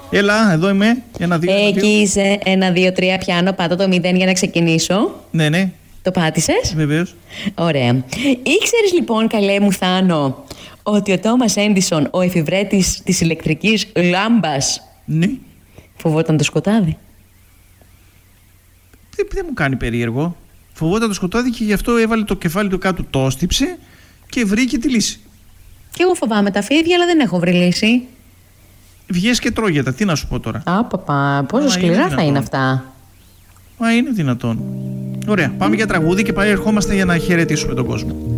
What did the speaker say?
Έλα, εδώ είμαι. 1, 2, 3. Εκεί είσαι. 1, 2, 3, πιάνω. Πάτα το 0 για να ξεκινήσω. Ναι, ναι. Το πάτησες? Βεβαίως. Ωραία. Ήξερες λοιπόν, καλέ μου Θάνο, ότι ο Τόμας Έντισον, ο εφηβρέτης της ηλεκτρικής λάμπας, Ναι. φοβόταν το σκοτάδι? Δεν μου κάνει περίεργο. Φοβόταν το σκοτάδι και γι' αυτό έβαλε το κεφάλι του κάτω, το στύψε και βρήκε τη λύση. Και εγώ φοβάμαι τα φίδια, αλλά δεν έχω βρει λύση. Βγες και τρώγεται, τι να σου πω τώρα. Παπα, πόσο σκληρά θα είναι αυτά. Μα είναι δυνατόν. Ωραία, πάμε για τραγούδι και πάλι ερχόμαστε για να χαιρετήσουμε τον κόσμο.